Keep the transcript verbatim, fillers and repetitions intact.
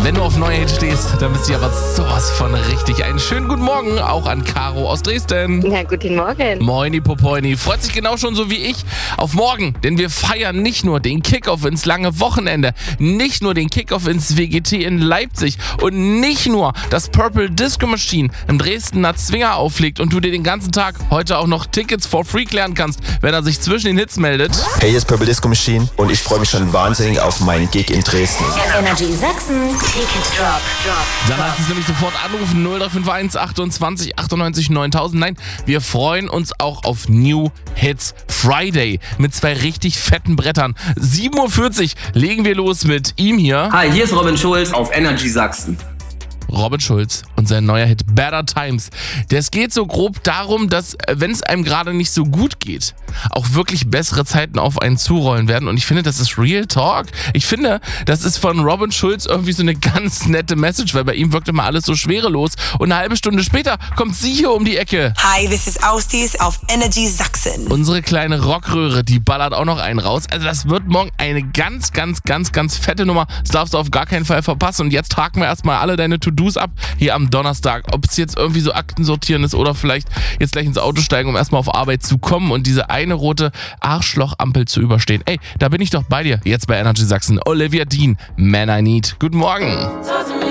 Wenn du auf neue Hits stehst, dann bist du aber sowas von richtig. Einen schönen guten Morgen auch an Caro aus Dresden. Ja, guten Morgen. Moini Popoini. Freut sich genau schon so wie ich auf morgen, denn wir feiern nicht nur den Kickoff ins lange Wochenende, nicht nur den Kickoff ins W G T in Leipzig und nicht nur, dass Purple Disco Machine im Dresdner Zwinger auflegt und du dir den ganzen Tag heute auch noch Tickets for free klären kannst, wenn er sich zwischen den Hits meldet. Hey, hier ist Purple Disco Machine und ich freue mich schon wahnsinnig auf meinen Gig in Dresden. Energy Sachsen, Ticket Drop. Dann heißt es nämlich sofort anrufen null drei fünf eins achtundzwanzig achtundneunzig neuntausend. Nein, wir freuen uns auch auf New Hits Friday mit zwei richtig fetten Brettern. sieben Uhr vierzig legen wir los mit ihm hier. Hi, hier ist Robin Schulz auf Energy Sachsen. Robin Schulz und sein neuer Hit Better Times. Das geht so grob darum, dass, wenn es einem gerade nicht so gut geht, auch wirklich bessere Zeiten auf einen zurollen werden. Und ich finde, das ist Real Talk. Ich finde, das ist von Robin Schulz irgendwie so eine ganz nette Message, weil bei ihm wirkt immer alles so schwerelos. Und eine halbe Stunde später kommt sie hier um die Ecke. Hi, this is Austis auf Energy Sachsen. Unsere kleine Rockröhre, die ballert auch noch einen raus. Also das wird morgen eine ganz, ganz, ganz, ganz fette Nummer. Das darfst du auf gar keinen Fall verpassen. Und jetzt haken wir erstmal alle deine To-Dos ab hier am Donnerstag. Ob es jetzt irgendwie so Akten sortieren ist oder vielleicht jetzt gleich ins Auto steigen, um erstmal auf Arbeit zu kommen und diese eine rote Arschlochampel zu überstehen. Ey, da bin ich doch bei dir. Jetzt bei Energy Sachsen. Olivia Dean, Man I Need. Guten Morgen.